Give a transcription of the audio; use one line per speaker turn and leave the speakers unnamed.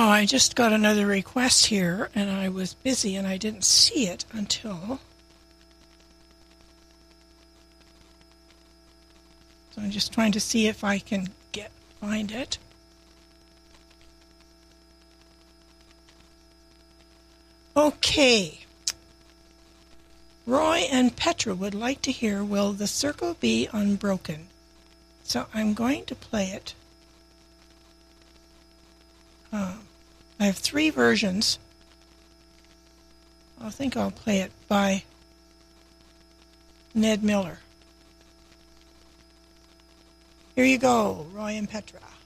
Now, I just got another request here, and I was busy, and I didn't see it until... So I'm just trying to see if I can find it. Okay. Roy and Petra would like to hear, Will the Circle Be Unbroken? So I'm going to play it. I have 3 versions. I think I'll play it by Ned Miller. Here you go, Roy and Petra.